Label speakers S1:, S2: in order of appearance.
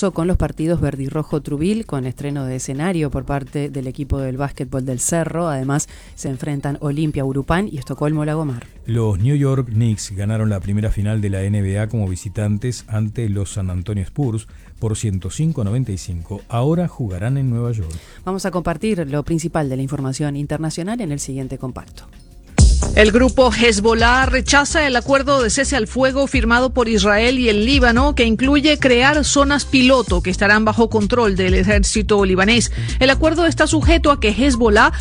S1: amistoso con los partidos Verde y Rojo Trubil, con estreno de escenario por parte del equipo del básquetbol del Cerro. Además, se enfrentan Olimpia Urupán y Estocolmo Lagomar.
S2: Los New York Knicks ganaron la primera final de la NBA como visitantes ante los San Antonio Spurs por 105-95. Ahora jugarán en Nueva York.
S1: Vamos a compartir lo principal de la información internacional en el siguiente compacto.
S3: El grupo Hezbollah rechaza el acuerdo de cese al fuego firmado por Israel y el Líbano, que incluye crear zonas piloto que estarán bajo control del ejército libanés. El acuerdo está sujeto a que Hezbollah